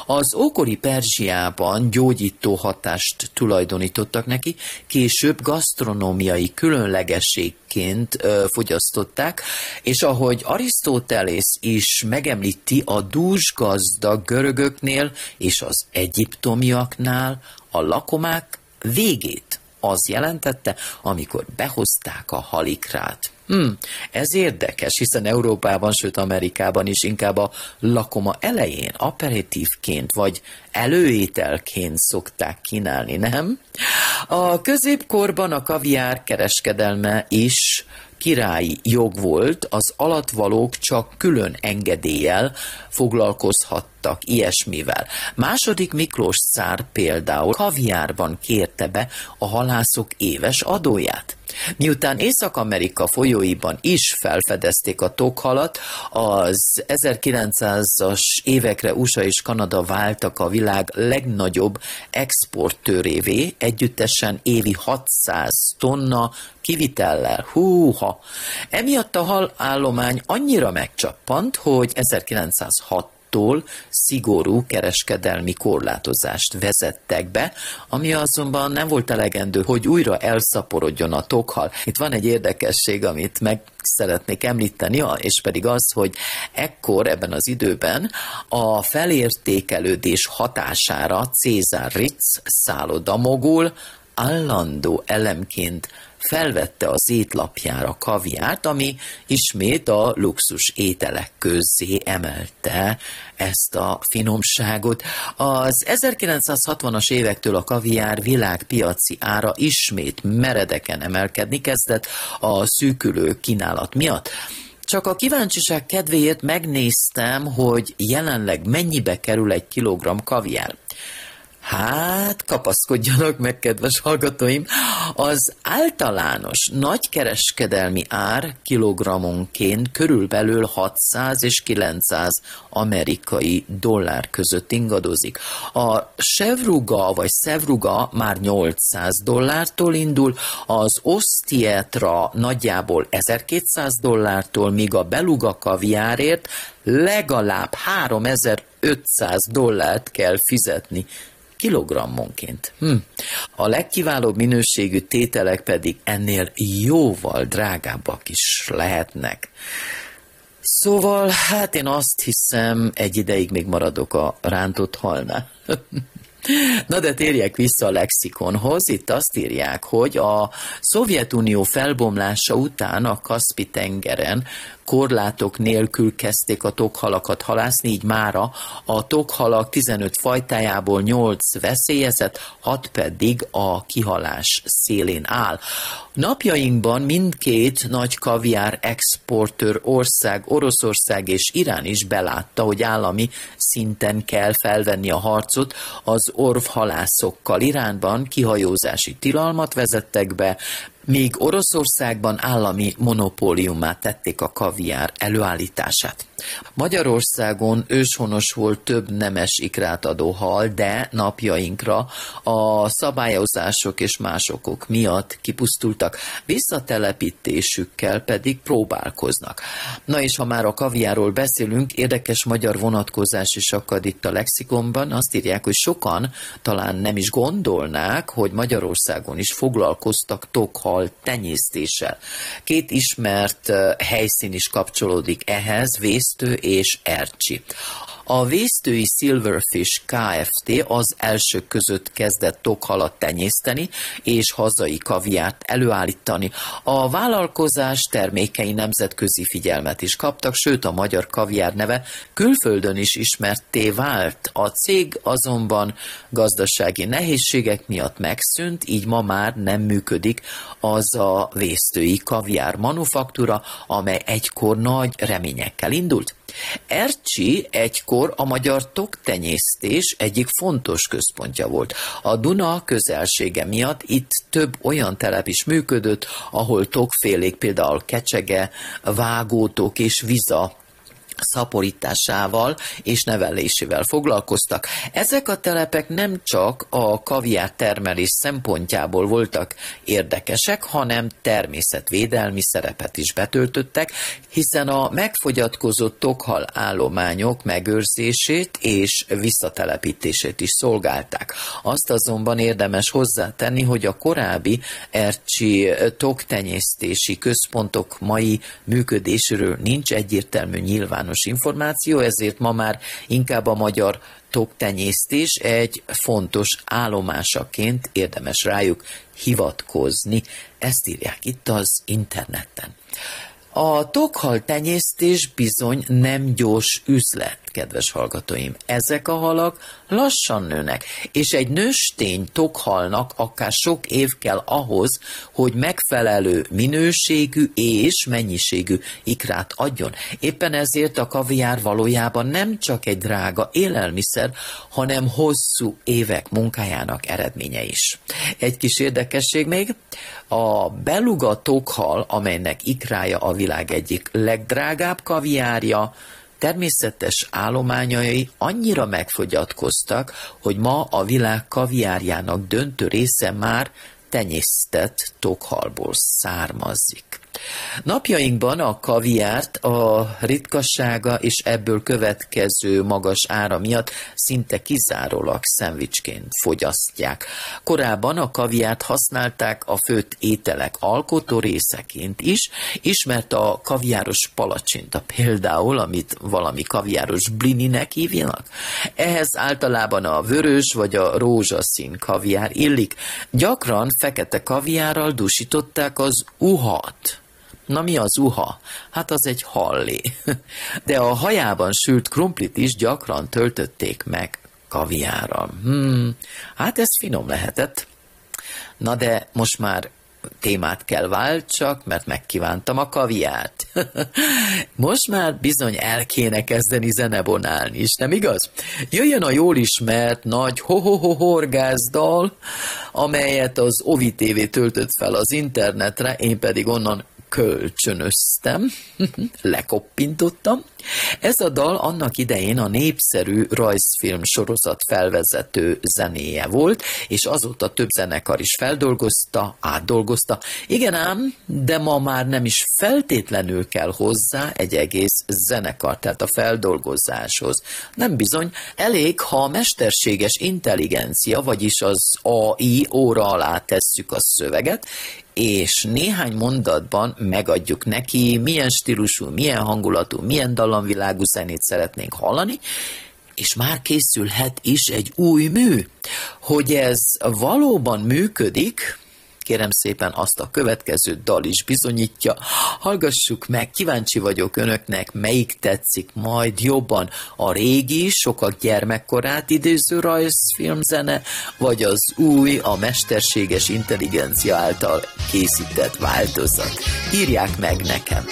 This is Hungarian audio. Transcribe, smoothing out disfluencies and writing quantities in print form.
Az ókori Perzsiában gyógyító hatást tulajdonítottak neki, később gasztronómiai különlegességként fogyasztották, és ahogy Arisztotelész is megemlíti, a dúsgazdag görögöknél és az egyiptomiaknál a lakomák végét az jelentette, amikor behozták a halikrát. Ez érdekes, hiszen Európában, sőt Amerikában is inkább a lakoma elején aperitívként vagy előételként szokták kínálni, nem? A középkorban a kaviár kereskedelme is királyi jog volt, az alattvalók csak külön engedéllyel foglalkozhattak ilyesmivel. Második Miklós cár például kaviárban kérte be a halászok éves adóját. Miután Észak-Amerika folyóiban is felfedezték a tokhalat, az 1900-as évekre USA és Kanada váltak a világ legnagyobb exportőrévé, együttesen évi 600 tonna kivitellel. Húha! Emiatt a halállomány annyira megcsappant, hogy 1906-tól szigorú kereskedelmi korlátozást vezettek be, ami azonban nem volt elegendő, hogy újra elszaporodjon a tokhal. Itt van egy érdekesség, amit meg szeretnék említeni, és pedig az, hogy ekkor, ebben az időben a felértékelődés hatására Cézár Ritz szállodamogul állandó elemként felvette az étlapjára kaviárt, ami ismét a luxus ételek közé emelte ezt a finomságot. Az 1960-as évektől a kaviár világpiaci ára ismét meredeken emelkedni kezdett a szűkülő kínálat miatt. Csak a kíváncsiság kedvéért megnéztem, hogy jelenleg mennyibe kerül egy kilogramm kaviár. Hát, kapaszkodjanak meg, kedves hallgatóim, az általános nagykereskedelmi ár kilogrammonként körülbelül 600 és 900 amerikai dollár között ingadozik. A sevruga vagy szevruga már 800 dollártól indul, az osztietra nagyjából 1200 dollártól, míg a beluga kaviárért legalább 3500 dollárt kell fizetni kilogrammonként. A legkiválóbb minőségű tételek pedig ennél jóval drágábbak is lehetnek. Szóval, hát én azt hiszem, egy ideig még maradok a rántott halnál. Na de térjek vissza a lexikonhoz. Itt azt írják, hogy a Szovjetunió felbomlása után a Kaszpi-tengeren korlátok nélkül kezdték a tokhalakat halászni, így mára a tokhalak 15 fajtájából 8 veszélyezett, 6 pedig a kihalás szélén áll. Napjainkban mindkét nagy kaviár exportőr ország, Oroszország és Irán is belátta, hogy állami szinten kell felvenni a harcot az orvhalászokkal. Iránban kihajózási tilalmat vezettek be, míg Oroszországban állami monopóliummá tették a kaviár előállítását. Magyarországon őshonos volt több nemes ikrát adó hal, de napjainkra a szabályozások és más okok miatt kipusztultak, visszatelepítésükkel pedig próbálkoznak. Na és ha már a kaviárról beszélünk, érdekes magyar vonatkozás is akad itt a lexikonban. Azt írják, hogy sokan talán nem is gondolnák, hogy Magyarországon is foglalkoztak tokhal tenyésztéssel. Két ismert helyszín is kapcsolódik ehhez, Vésztő és Ercsi. A vésztői Silverfish Kft. Az elsők között kezdett tokhalat tenyészteni és hazai kaviárt előállítani. A vállalkozás termékei nemzetközi figyelmet is kaptak, sőt a magyar kaviár neve külföldön is ismertté vált. A cég azonban gazdasági nehézségek miatt megszűnt, így ma már nem működik az a vésztői kaviár manufaktúra, amely egykor nagy reményekkel indult. Ercsi egykor a magyar toktenyésztés egyik fontos központja volt. A Duna közelsége miatt itt több olyan telep is működött, ahol tokfélék, például kecsege, vágótok és viza szaporításával és nevelésével foglalkoztak. Ezek a telepek nem csak a kaviár termelés szempontjából voltak érdekesek, hanem természetvédelmi szerepet is betöltöttek, hiszen a megfogyatkozott tokhal állományok megőrzését és visszatelepítését is szolgálták. Azt azonban érdemes hozzátenni, hogy a korábbi ercsi toktenyésztési központok mai működésről nincs egyértelmű nyilvános információ, ezért ma már inkább a magyar toktenyésztés egy fontos állomásaként érdemes rájuk hivatkozni. Ezt írják itt az interneten. A tokhal tenyésztés bizony nem gyors üzlet, kedves hallgatóim. Ezek a halak lassan nőnek, és egy nőstény tokhalnak akár sok év kell ahhoz, hogy megfelelő minőségű és mennyiségű ikrát adjon. Éppen ezért a kaviár valójában nem csak egy drága élelmiszer, hanem hosszú évek munkájának eredménye is. Egy kis érdekesség még, a beluga tokhal, amelynek ikrája a világ egyik legdrágább kaviárja, természetes állományai annyira megfogyatkoztak, hogy ma a világ kaviárjának döntő része már tenyésztett tokhalból származik. Napjainkban a kaviárt a ritkasága és ebből következő magas ára miatt szinte kizárólag szendvicsként fogyasztják. Korábban a kaviárt használták a főtt ételek alkotó részeként is, ismert a kaviáros palacsinta például, amit valami kaviáros blininek hívjanak. Ehhez általában a vörös vagy a rózsaszín kaviár illik. Gyakran fekete kaviárral dúsították az uhat. Na mi az uha? Hát az egy hallé. De a hajában sült krumplit is gyakran töltötték meg kaviárral. Hát ez finom lehetett. Na de most már témát kell váltsak, mert megkívántam a kaviárt. Most már bizony el kéne kezdeni zenebonálni is, nem igaz? Jöjjön a jól ismert nagy ho-ho-ho-horgászdal, amelyet az Ovi TV töltött fel az internetre, én pedig onnan kölcsönöztem, lekoppintottam. Ez a dal annak idején a népszerű rajzfilm sorozat felvezető zenéje volt, és azóta több zenekar is feldolgozta, átdolgozta. Igen ám, de ma már nem is feltétlenül kell hozzá egy egész zenekar, tehát a feldolgozáshoz. Nem bizony, elég, ha a mesterséges intelligencia, vagyis az AI óra alá tesszük a szöveget, és néhány mondatban megadjuk neki, milyen stílusú, milyen hangulatú, milyen dallamvilágú zenét szeretnénk hallani, és már készülhet is egy új mű. Hogy ez valóban működik, kérem szépen azt a következő dal is bizonyítja. Hallgassuk meg, kíváncsi vagyok önöknek, melyik tetszik majd jobban, a régi, sokak gyermekkorát idéző rajzfilmzene, vagy az új, a mesterséges intelligencia által készített változat. Írják meg nekem.